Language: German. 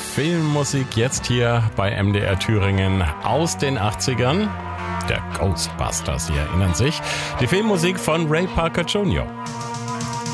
Filmmusik jetzt hier bei MDR Thüringen aus den 80ern. Der Ghostbusters, Sie erinnern sich. Die Filmmusik von Ray Parker Jr.